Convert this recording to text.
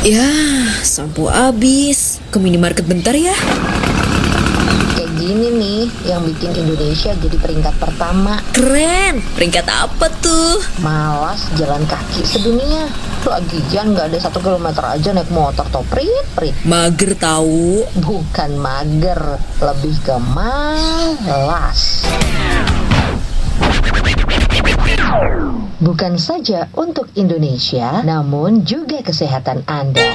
Ya, sampo habis. Ke minimarket bentar ya. Kayak gini nih yang bikin Indonesia jadi peringkat pertama. Keren. Peringkat apa tuh? Malas jalan kaki sedunia. Lagian gak ada 1 kilometer aja naik motor toh prit. Mager tahu. Bukan mager, lebih ke malas. Bukan saja untuk Indonesia, namun juga kesehatan Anda.